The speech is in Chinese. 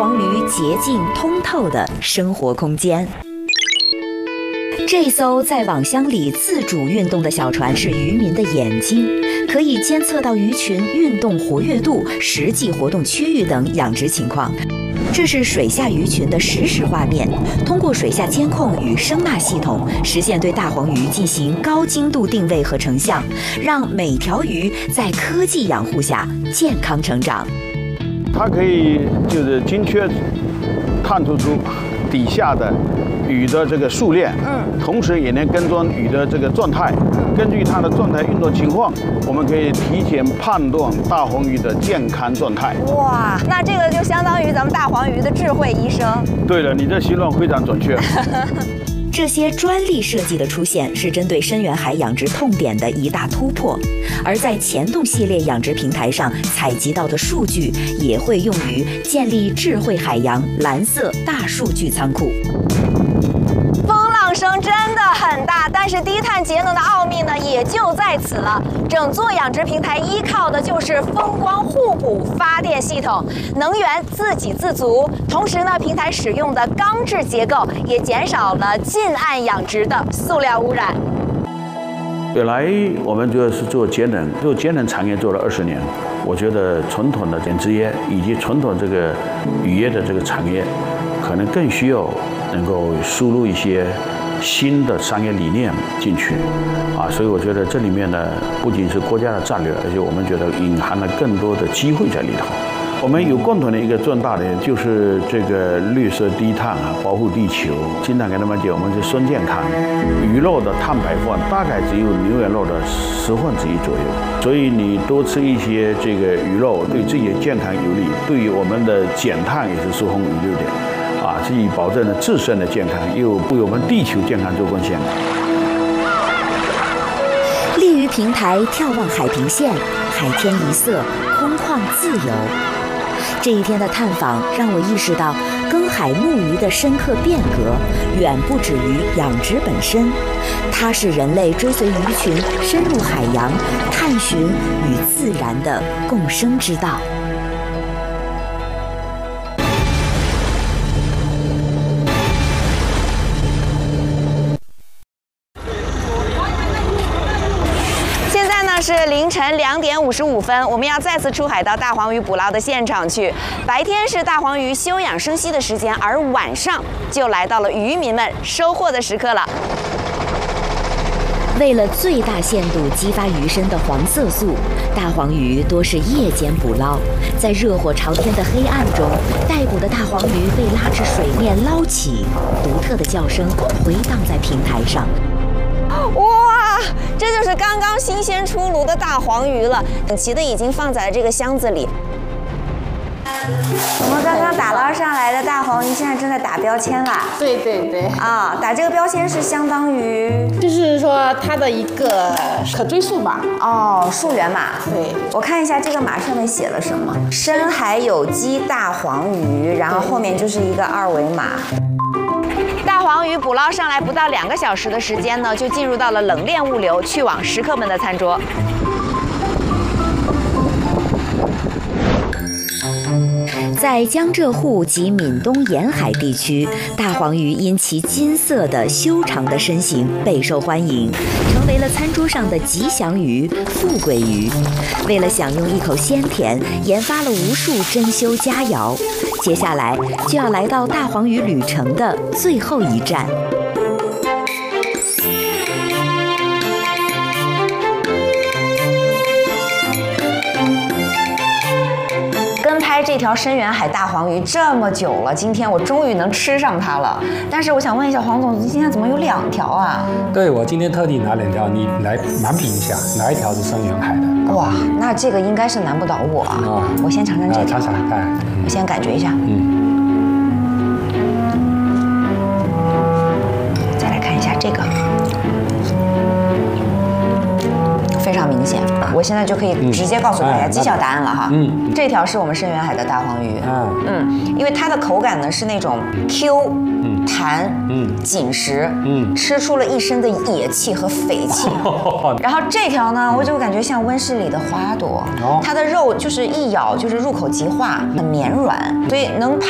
黄鱼洁净通透的生活空间。这艘在网箱里自主运动的小船是渔民的眼睛，可以监测到鱼群运动活跃度、实际活动区域等养殖情况。这是水下鱼群的实时画面，通过水下监控与声纳系统，实现对大黄鱼进行高精度定位和成像，让每条鱼在科技养护下健康成长。 它可以就是精确探出底下的鱼的这个数量，同时也能跟踪鱼的这个状态，根据它的状态运动情况，我们可以提前判断大黄鱼的健康状态。 哇，那这个就相当于咱们大黄鱼的智慧医生。 对了，你这形容非常准确。 这些专利设计的出现是针对深远海养殖痛点的一大突破，而在前动系列养殖平台上采集到的数据也会用于建立智慧海洋蓝色大数据仓库。 风浪声真的很大，但是低碳节能的奥秘呢，也就在此了。整座养殖平台依靠的就是风光互补发电系统，能源自给自足。同时呢，平台使用的钢制结构也减少了近岸养殖的塑料污染。 本来我们就是做节能产业做了20年，我觉得传统的养殖业以及传统这个渔业的这个产业，可能更需要能够输入一些新的商业理念进去，所以我觉得这里面呢，不仅是国家的战略，而且我们觉得隐含了更多的机会在里头。我们有共同的一个重大的就是这个绿色低碳保护地球。经常跟他们讲，我们是双健康，鱼肉的碳排放大概只有牛羊肉的1/10左右，所以你多吃一些这个鱼肉，对自己的健康有利，对于我们的减碳也是疏通遗留点。既保证了自身的健康，又为我们地球健康做贡献。 利鱼平台眺望海平线，海天一色，空旷自由。这一天的探访让我意识到，耕海牧渔的深刻变革远不止于养殖本身，它是人类追随鱼群深入海洋，探寻与自然的共生之道。 是凌晨2点55分，我们要再次出海到大黄鱼捕捞的现场去。白天是大黄鱼休养生息的时间，而晚上就来到了渔民们收获的时刻了。 为了最大限度激发鱼身的黄色素，大黄鱼多是夜间捕捞。在热火朝天的黑暗中，待捕的大黄鱼被拉至水面捞起，独特的叫声回荡在平台上。 哇，这就是刚刚新鲜出炉的大黄鱼了，整齐的已经放在了这个箱子里。我们刚刚打捞上来的大黄鱼，现在正在打标签啦。 对对对。 打这个标签是相当于， 就是说它的一个可追溯码。 溯源码。 对。 我看一下这个码上面写了什么：深海有机大黄鱼，然后后面就是一个2维码。大黄鱼捕捞上来不到2个小时的时间呢，就进入到了冷链物流，去往食客们的餐桌。 在江浙沪及闽东沿海地区，大黄鱼因其金色的修长的身形备受欢迎，成为了餐桌上的吉祥鱼、富贵鱼。为了享用一口鲜甜，研发了无数珍馐佳肴。接下来就要来到大黄鱼旅程的最后一站。 拍这条深远海大黄鱼这么久了，今天我终于能吃上它了。但是我想问一下黄总，今天怎么有2条啊？ 对，我今天特地拿2条，你来满品一下，哪一条是深远海的？ 哇，那这个应该是难不倒我啊！我先尝尝这个， 尝尝看， 我先感觉一下，再来看一下这个。非常明显，我现在就可以直接告诉大家揭晓答案了哈。这条是我们深远海的大黄鱼。因为它的口感呢是那种 Q、弹、紧实，吃出了一身的野气和肥气。然后这条呢，我就感觉像温室里的花朵，它的肉就是一咬就是入口即化，很绵软，所以能